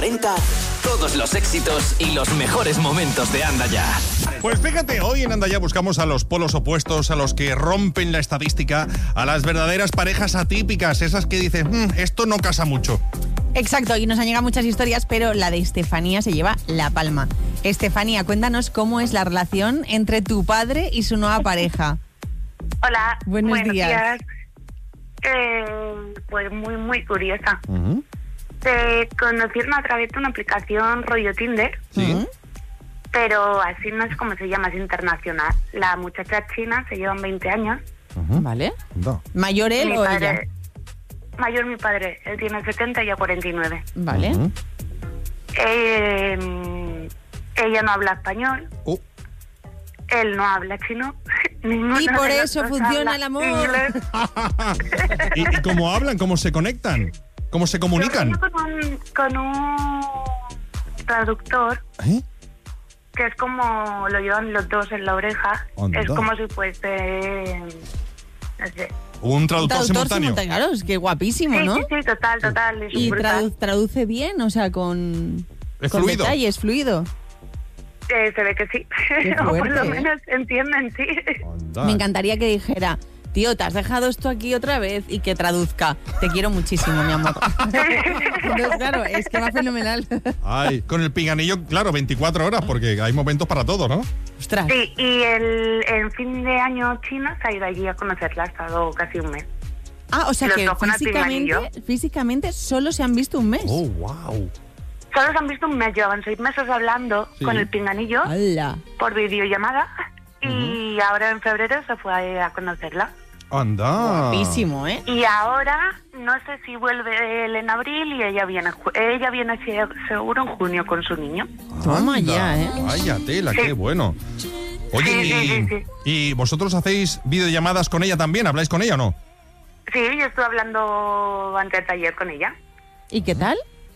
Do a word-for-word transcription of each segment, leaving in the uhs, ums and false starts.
cuarenta, todos los éxitos y los mejores momentos de Anda Ya. Pues fíjate, hoy en Anda Ya buscamos a los polos opuestos, a los que rompen la estadística, a las verdaderas parejas atípicas, esas que dicen, mmm, esto no casa mucho. Exacto, y nos han llegado muchas historias, pero la de Estefanía se lleva la palma. Estefanía, cuéntanos cómo es la relación entre tu padre y su nueva pareja. Hola, buenos, buenos días. días. Eh, pues muy, muy curiosa. Uh-huh. Te conocieron a través de una aplicación rollo Tinder, Sí. Uh-huh. pero así no es como se llama, es internacional. La muchacha china se llevan veinte años. Uh-huh. ¿Vale? No. ¿Mayor él Mi o padre, ella? mayor mi padre, él tiene setenta y ella cuarenta y nueve. Vale. Uh-huh. Eh, ella no habla español, Uh. él no habla chino. Ninguno Y por de los eso dos funciona habla el amor. inglés. ¿Y, ¿Y cómo hablan? ¿Cómo se conectan? ¿Cómo se comunican? Yo con un, con un traductor ¿Eh? que es como lo llevan los dos en la oreja. Anda. Es como si fuese, no sé. Un traductor, Traductor simultáneo. simultáneo, claro, es que guapísimo, Sí, ¿no? sí, sí, total, total. es Y brutal. tradu- traduce bien, o sea, con, Es con fluido. detalles, fluido. Eh, se ve que sí. Qué o por fuerte, lo ¿eh? menos entienden, sí. Anda. Me encantaría que dijera, tío, te has dejado esto aquí otra vez, y que traduzca. Te quiero muchísimo, mi amor. Entonces, claro, es que va fenomenal. Ay, con el pinganillo, claro, veinticuatro horas, porque hay momentos para todo, ¿no? Ostras. Sí, y el, en fin de año China se ha ido allí a conocerla, ha estado casi un mes. Ah, o sea Los que dos con el físicamente, pinganillo. físicamente solo se han visto un mes. Oh, wow. Solo se han visto un mes, llevan seis meses hablando Sí. con el pinganillo ¡Hala! por videollamada y ahora en febrero se fue a conocerla. Anda. Guapísimo, ¿eh? Y ahora no sé si vuelve él en abril y ella viene ju- ella viene se- seguro en junio con su niño. Toma Anda. ya, ¿eh? Vaya tela, Sí. qué bueno. Oye, Sí, sí, y, sí, sí. ¿y vosotros hacéis videollamadas con ella también? ¿Habláis con ella o no? Sí, yo estuve hablando antes de ayer con ella. ¿Y qué tal?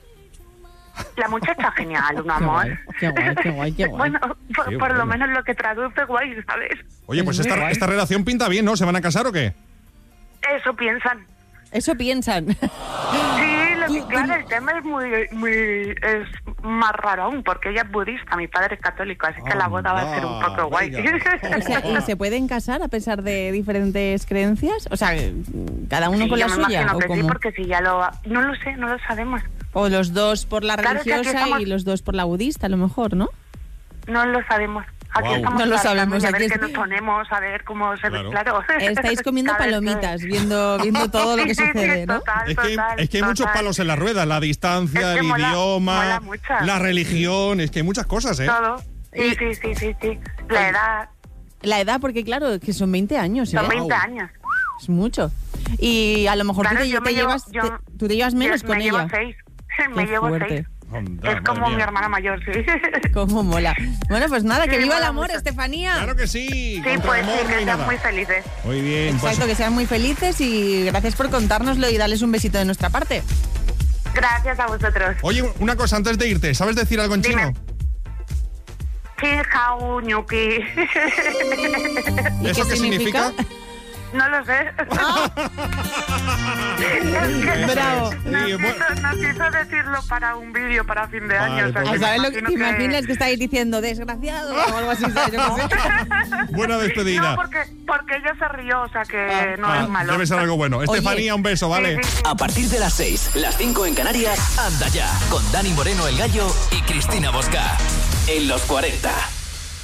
La muchacha genial, un Qué amor. guay, qué guay, qué guay, qué guay. Bueno, por, Qué por lo bueno. menos lo que traduce guay, ¿sabes? Oye, pues Es muy esta, guay. esta relación pinta bien, ¿no? ¿Se van a casar o qué? Eso piensan. Eso piensan. Sí, lo que, claro, el tema es muy, muy, es más raro aún, porque ella es budista, mi padre es católico, así que la boda va a ser un poco guay. Venga. O sea, ¿y se pueden casar a pesar de diferentes creencias? O sea, cada uno Sí, con la yo me suya. imagino ¿O que sí, cómo? porque si ya lo... No lo sé, no lo sabemos. O los dos por la Claro, que aquí religiosa estamos- y los dos por la budista, a lo mejor, ¿no? No lo sabemos. Aquí Guau. estamos No lo tratando sabemos, de aquí ver qué es- nos ponemos, a ver cómo se ve, Claro. claro. Estáis comiendo Cada vez que- palomitas, viendo, viendo todo lo que Sí, sí, sucede, ¿no? total, Es que, total, es que hay muchos total. palos en la rueda, la distancia, Es que el mola- idioma, mola mucho. la religión, es que hay muchas cosas, ¿eh? Todo. Sí, sí, sí, sí, sí. La edad, La edad, porque claro, que son veinte años, ¿eh? son veinte Wow. años. Es mucho. Y a lo mejor Claro, tú te, yo te me llevo- llevas, yo- te- tú te llevas menos Yo- con me ella. llevo seis. Me Qué llevo fuerte. seis. Anda, Es como madre mi mía. hermana mayor, sí. Cómo mola. Bueno, pues nada, que Sí, viva el mola amor, mucho. Estefanía. Claro que sí. Sí, contra pues el sí, amor no que hay sean nada. muy felices. Muy bien, pues, Exacto, que sean muy felices y gracias por contárnoslo y darles un besito de nuestra parte. Gracias a vosotros. Oye, una cosa antes de irte, ¿sabes decir algo en Dime. chino? Xin hao ñuki. ¿Y ¿Eso qué qué significa? No lo sé. Bravo. Sí, Nos bueno. quiso, nos quiso decirlo para un vídeo para fin de Vale, año. o sea, pues- que ¿A saber me lo que te imagino imaginas que estáis diciendo? Desgraciado o algo así, ¿sabes? Yo qué sé. Buena despedida. No, porque, porque ella se rió, o sea que no Ah, es malo. debe ser algo bueno. Oye. Estefanía, un beso, ¿vale? Sí, sí, sí. A partir de las seis, las cinco en Canarias, Anda Ya, con Dani Moreno el Gallo y Cristina Bosca. En los cuarenta.